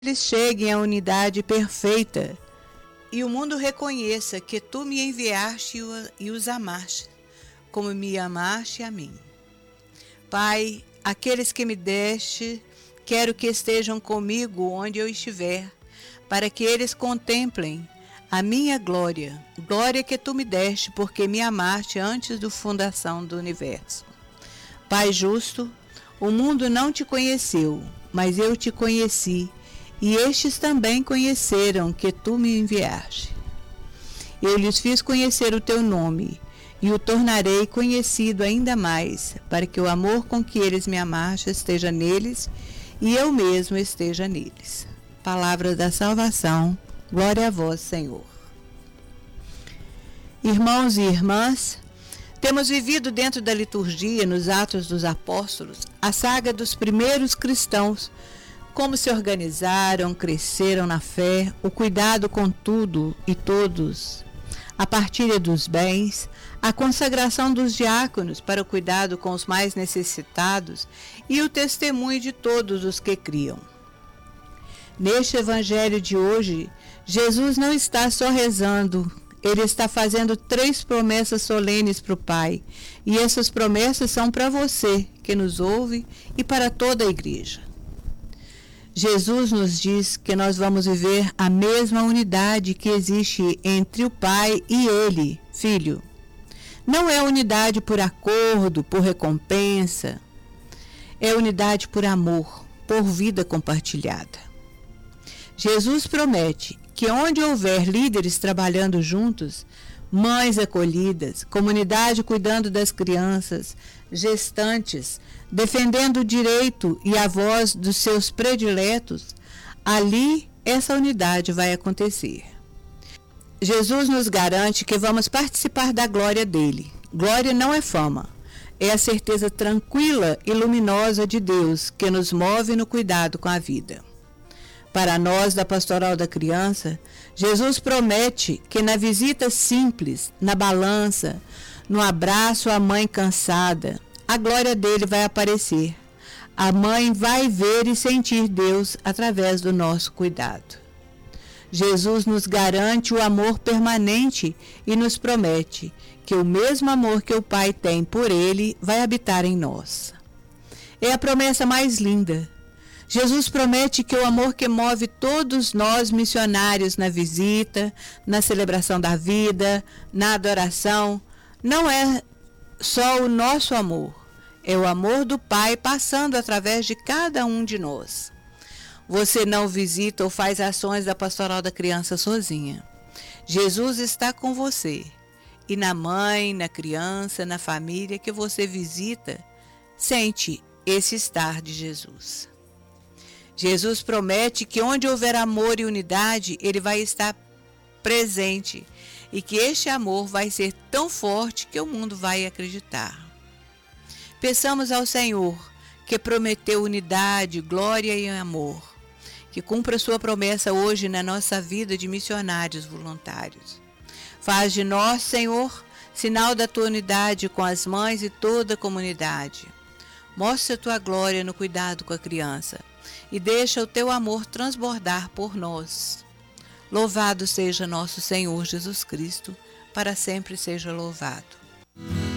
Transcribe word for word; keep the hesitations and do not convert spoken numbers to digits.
eles cheguem à unidade perfeita e o mundo reconheça que tu me enviaste e os amaste, como me amaste a mim. Pai, aqueles que me deste, quero que estejam comigo onde eu estiver, para que eles contemplem a minha glória, glória que tu me deste, porque me amaste antes da fundação do universo. Pai justo, o mundo não te conheceu, mas eu te conheci, e estes também conheceram que tu me enviaste. Eu lhes fiz conhecer o teu nome, e o tornarei conhecido ainda mais, para que o amor com que eles me amaste esteja neles, e eu mesmo esteja neles. Palavra da salvação, glória a vós, Senhor. Irmãos e irmãs, temos vivido dentro da liturgia, nos Atos dos Apóstolos, a saga dos primeiros cristãos, como se organizaram, cresceram na fé, o cuidado com tudo e todos, a partilha dos bens, a consagração dos diáconos para o cuidado com os mais necessitados e o testemunho de todos os que criam. Neste evangelho de hoje, Jesus não está só rezando, ele está fazendo três promessas solenes para o Pai, e essas promessas são para você que nos ouve e para toda a igreja. Jesus nos diz que nós vamos viver a mesma unidade que existe entre o Pai e Ele, Filho. Não é unidade por acordo, por recompensa, é unidade por amor, por vida compartilhada. Jesus promete que onde houver líderes trabalhando juntos, mães acolhidas, comunidade cuidando das crianças, gestantes, defendendo o direito e a voz dos seus prediletos, ali essa unidade vai acontecer. Jesus nos garante que vamos participar da glória dele. Glória não é fama, é a certeza tranquila e luminosa de Deus que nos move no cuidado com a vida. Para nós da Pastoral da Criança, Jesus promete que na visita simples, na balança, no abraço à mãe cansada, a glória dele vai aparecer. A mãe vai ver e sentir Deus através do nosso cuidado. Jesus nos garante o amor permanente e nos promete que o mesmo amor que o Pai tem por ele vai habitar em nós. É a promessa mais linda. Jesus promete que o amor que move todos nós missionários na visita, na celebração da vida, na adoração, não é só o nosso amor, é o amor do Pai passando através de cada um de nós. Você não visita ou faz ações da Pastoral da Criança sozinha. Jesus está com você. E na mãe, na criança, na família que você visita, sente esse estar de Jesus. Jesus promete que onde houver amor e unidade, ele vai estar presente e que este amor vai ser tão forte que o mundo vai acreditar. Peçamos ao Senhor, que prometeu unidade, glória e amor, que cumpra sua promessa hoje na nossa vida de missionários voluntários. Faz de nós, Senhor, sinal da tua unidade com as mães e toda a comunidade. Mostra a tua glória no cuidado com a criança e deixa o teu amor transbordar por nós. Louvado seja nosso Senhor Jesus Cristo, para sempre seja louvado.